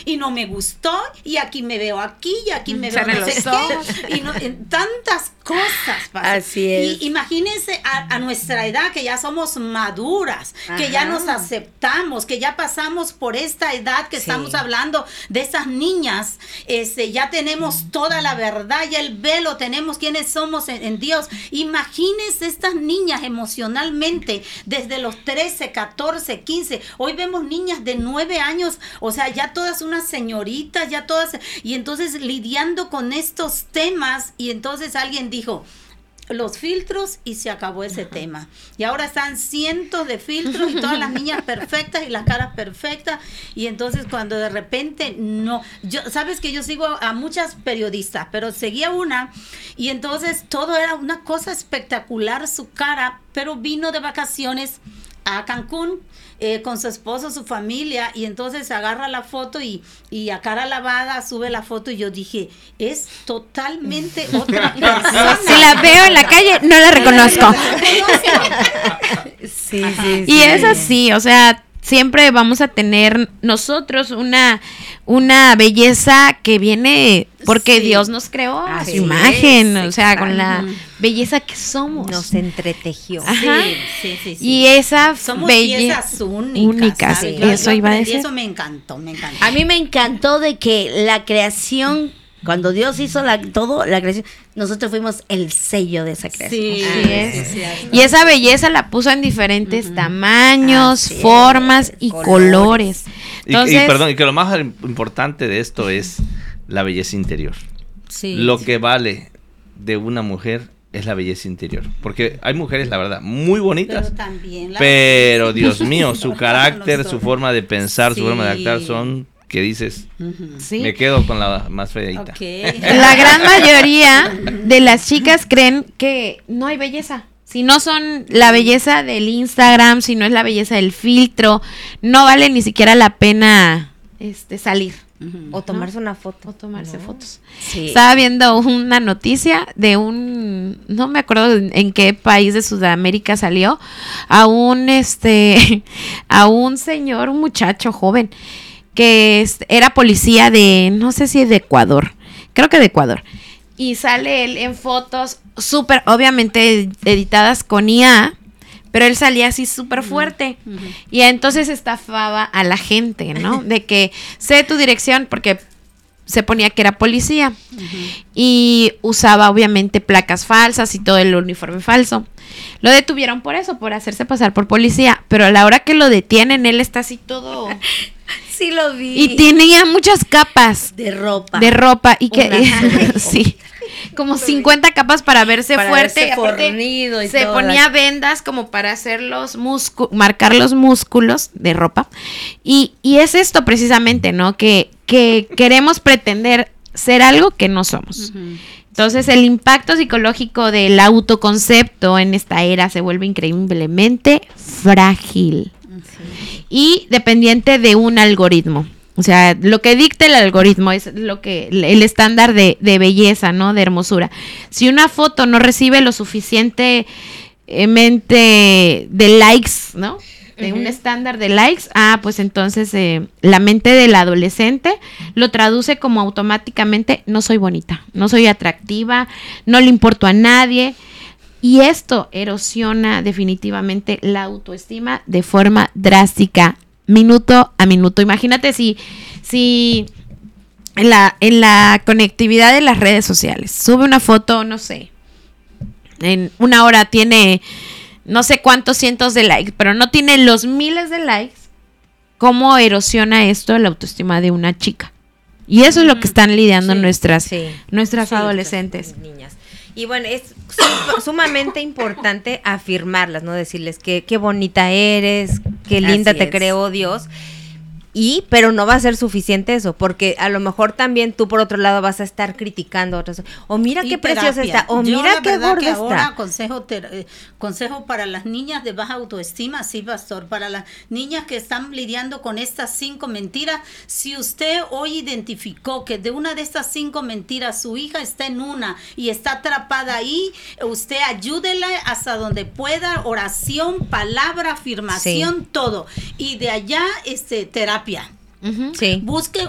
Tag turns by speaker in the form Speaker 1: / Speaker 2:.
Speaker 1: y no me gustó, y aquí me veo aquí, y aquí me veo
Speaker 2: Cerré
Speaker 1: no sé
Speaker 2: los
Speaker 1: qué,
Speaker 2: ojos.
Speaker 1: y no, en tantas cosas pasan.
Speaker 3: Así es.
Speaker 1: Y imagínense a nuestra edad, que ya somos maduras, que ya nos aceptamos, que ya pasamos por esta edad que estamos hablando de esas niñas, ya tenemos toda la verdad, ya el velo, tenemos quiénes somos en Dios. Imagínense estas niñas emocionalmente desde los 13, 14, 15. Hoy vemos niñas de 9 años, o sea, ya todas unas señoritas, ya todas, y entonces lidiando con estos temas, y entonces alguien dijo, los filtros, y se acabó ese tema. Y ahora están cientos de filtros y todas las niñas perfectas y las caras perfectas. Y entonces cuando de repente sabes que yo sigo a muchas periodistas, pero seguía una, y entonces todo era una cosa espectacular, su cara, pero vino de vacaciones a Cancún con su esposo, su familia, y entonces agarra la foto y a cara lavada sube la foto, y yo dije, es totalmente otra persona.
Speaker 2: Si la veo en la calle, no la reconozco.
Speaker 3: Sí.
Speaker 2: Y es así, o sea, siempre vamos a tener nosotros una belleza que viene porque Dios nos creó a su imagen, o sea, con la belleza que somos.
Speaker 3: Nos entretejió.
Speaker 2: Ajá.
Speaker 1: Sí.
Speaker 2: Y esa
Speaker 1: somos
Speaker 2: belleza
Speaker 1: piezas únicas.
Speaker 2: sí,
Speaker 1: Yo
Speaker 2: eso iba a
Speaker 1: aprendí,
Speaker 2: decir.
Speaker 1: eso me encantó.
Speaker 3: A mí me encantó de que la creación, cuando Dios hizo la creación, nosotros fuimos el sello de esa creación.
Speaker 1: Sí,
Speaker 2: Sí. Y esa belleza la puso en diferentes tamaños, formas y colores. Entonces,
Speaker 4: y que lo más importante de esto es la belleza interior.
Speaker 1: Sí.
Speaker 4: Lo que vale de una mujer es la belleza interior. Porque hay mujeres, la verdad, muy bonitas.
Speaker 1: Pero también
Speaker 4: Pero Dios mío, su carácter, su
Speaker 1: forma
Speaker 4: forma de pensar, su forma de
Speaker 1: Sí.
Speaker 4: actuar son que dices,
Speaker 2: sí.
Speaker 4: me quedo con la más feita.
Speaker 2: La gran mayoría de las chicas creen que no hay belleza. Si no son la belleza del Instagram, si no es la belleza del filtro, no vale ni siquiera la pena salir.
Speaker 3: O tomarse una foto.
Speaker 2: O tomarse fotos.
Speaker 3: Sí.
Speaker 2: Estaba viendo una noticia de no me acuerdo en qué país de Sudamérica salió, a un señor, un muchacho joven, que era policía no sé si de Ecuador, creo que de Ecuador. Y sale él en fotos súper, obviamente editadas con IA, pero él salía así súper fuerte. Y entonces estafaba a la gente, ¿no? De que sé tu dirección, porque se ponía que era policía. Y usaba obviamente placas falsas y todo el uniforme falso. Lo detuvieron por eso, por hacerse pasar por policía. Pero a la hora que lo detienen, él está así todo...
Speaker 3: Sí lo vi.
Speaker 2: Y tenía muchas capas
Speaker 3: de ropa.
Speaker 2: Y que sí, como 50 capas para verse fuerte,
Speaker 3: verse fornido y
Speaker 2: se
Speaker 3: todo.
Speaker 2: ponía vendas como para hacer marcar los músculos de ropa. Y es esto precisamente, ¿no? Que queremos pretender ser algo que no somos. Entonces el impacto psicológico del autoconcepto en esta era se vuelve increíblemente frágil. Y dependiente de un algoritmo. O sea, lo que dicta el algoritmo es el estándar de belleza, ¿no? De hermosura. Si una foto no recibe lo suficientemente de likes, ¿no? De un estándar de likes, pues entonces la mente del adolescente lo traduce como automáticamente: no soy bonita, no soy atractiva, no le importo a nadie. Y esto erosiona definitivamente la autoestima de forma drástica, minuto a minuto. Imagínate si en la conectividad de las redes sociales sube una foto, no sé, en una hora tiene no sé cuántos cientos de likes, pero no tiene los miles de likes. ¿Cómo erosiona esto la autoestima de una chica? Y eso es lo que están lidiando nuestras adolescentes.
Speaker 3: Niñas. Y bueno, es sumamente importante afirmarlas, ¿no? Decirles que qué bonita eres, qué linda te creó Dios. Pero no va a ser suficiente eso, porque a lo mejor también tú por otro lado vas a estar criticando a otras. O mira qué preciosa está, o mira qué gorda está.
Speaker 1: Consejo para las niñas de baja autoestima, sí, pastor, para las niñas que están lidiando con estas 5 mentiras. Si usted hoy identificó que de una de estas 5 mentiras su hija está en una y está atrapada ahí, usted ayúdela hasta donde pueda, oración, palabra, afirmación, todo. Y de allá terapia.
Speaker 3: Sí.
Speaker 1: Busque